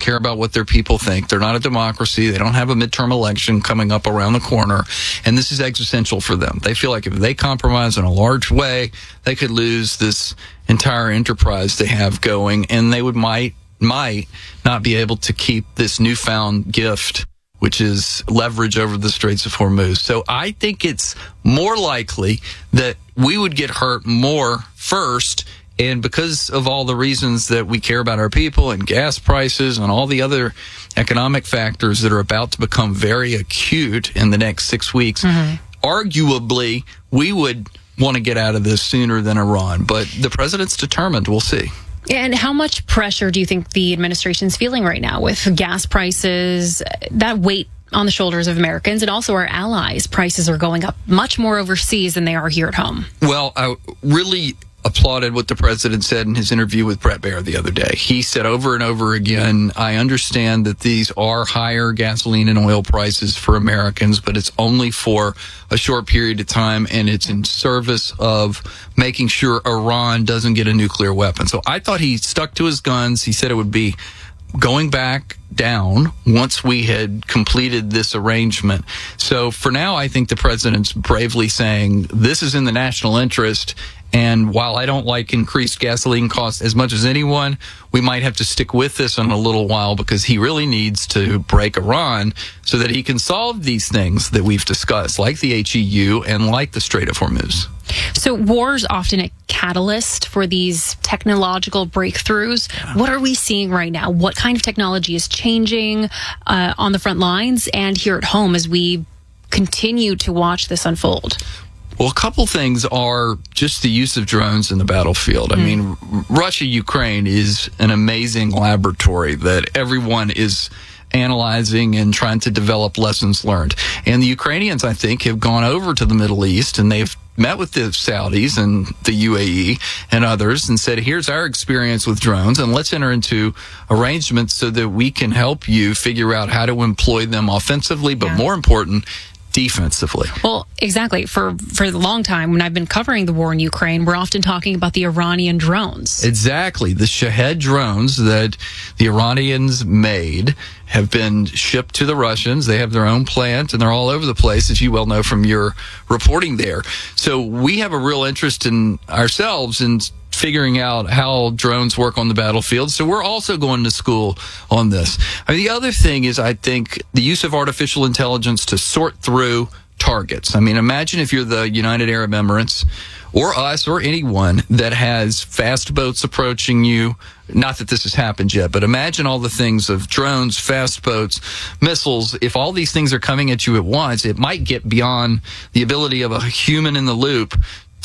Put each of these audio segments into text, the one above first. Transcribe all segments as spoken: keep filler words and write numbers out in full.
care about what their people think. They're not a democracy. They don't have a midterm election coming up around the corner. And this is existential for them. They feel like if they compromise in a large way, they could lose this entire enterprise they have going, and they would might might not be able to keep this newfound gift, which is leverage over the Straits of Hormuz. So I think it's more likely that we would get hurt more first. And because of all the reasons that we care about our people and gas prices and all the other economic factors that are about to become very acute in the next six weeks, mm-hmm. arguably we would want to get out of this sooner than Iran. But the president's determined. We'll see. And how much pressure do you think the administration's feeling right now with gas prices, that weight on the shoulders of Americans and also our allies? Prices are going up much more overseas than they are here at home. Well, I really applauded what the president said in his interview with Bret Baier the other day. He said over and over again, I understand that these are higher gasoline and oil prices for Americans, but it's only for a short period of time, and it's in service of making sure Iran doesn't get a nuclear weapon. So I thought he stuck to his guns. He said it would be going back down once we had completed this arrangement. So for now, I think the president's bravely saying this is in the national interest. And while I don't like increased gasoline costs as much as anyone, we might have to stick with this in a little while because he really needs to break Iran so that he can solve these things that we've discussed, like the H E U and like the Strait of Hormuz. So war is often a catalyst for these technological breakthroughs. Yeah. What are we seeing right now? What kind of technology is changing uh, on the front lines and here at home as we continue to watch this unfold? Well, a couple things are just the use of drones in the battlefield. I mm. mean, Russia-Ukraine is an amazing laboratory that everyone is analyzing and trying to develop lessons learned. And the Ukrainians, I think, have gone over to the Middle East and they've met with the Saudis and the U A E and others and said, here's our experience with drones, and let's enter into arrangements so that we can help you figure out how to employ them offensively, but yeah. more important, defensively. Well, exactly. For for a long time, when I've been covering the war in Ukraine, we're often talking about the Iranian drones. Exactly. The Shahed drones that the Iranians made have been shipped to the Russians. They have their own plant, and they're all over the place, as you well know from your reporting there. So we have a real interest in ourselves in figuring out how drones work on the battlefield. So we're also going to school on this. I mean, the other thing is, I think, the use of artificial intelligence to sort through targets. I mean, imagine if you're the United Arab Emirates or us or anyone that has fast boats approaching you. Not that this has happened yet, but imagine all the things of drones, fast boats, missiles. If all these things are coming at you at once, it might get beyond the ability of a human in the loop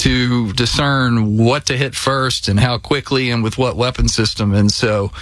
to discern what to hit first and how quickly and with what weapon system. And so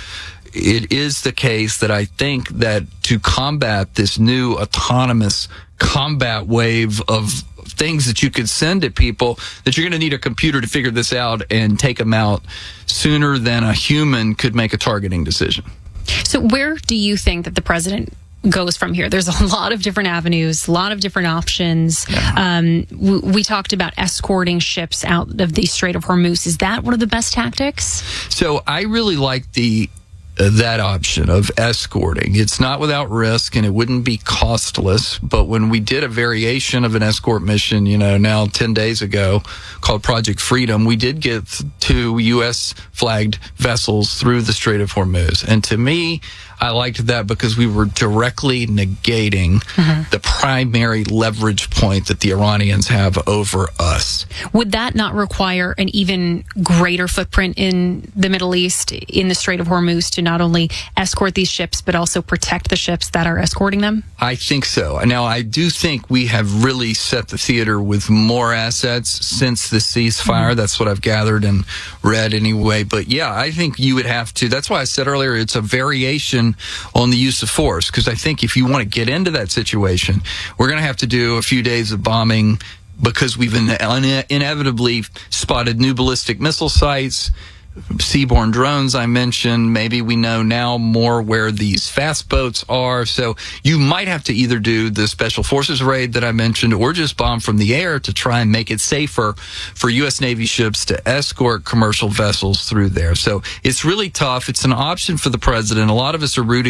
it is the case that I think that to combat this new autonomous combat wave of things that you could send at people, that you're going to need a computer to figure this out and take them out sooner than a human could make a targeting decision. So where do you think that the president goes from here? There's a lot of different avenues, a lot of different options. Yeah. Um, we, we talked about escorting ships out of the Strait of Hormuz. Is that one of the best tactics? So I really like the uh, that option of escorting. It's not without risk, and it wouldn't be costless. But when we did a variation of an escort mission, you know, now ten days ago, called Project Freedom, we did get two U S flagged vessels through the Strait of Hormuz. And to me, I liked that because we were directly negating mm-hmm. the primary leverage point that the Iranians have over us. Would that not require an even greater footprint in the Middle East, in the Strait of Hormuz, to not only escort these ships, but also protect the ships that are escorting them? I think so. Now, I do think we have really set the theater with more assets since the ceasefire. Mm-hmm. That's what I've gathered and read anyway. But yeah, I think you would have to. That's why I said earlier it's a variation on the use of force, because I think if you want to get into that situation, we're going to have to do a few days of bombing, because we've in- inevitably spotted new ballistic missile sites, seaborne drones I mentioned. Maybe we know now more where these fast boats are. So you might have to either do the special forces raid that I mentioned, or just bomb from the air to try and make it safer for U S Navy ships to escort commercial vessels through there. So it's really tough. It's an option for the president. A lot of us are rooting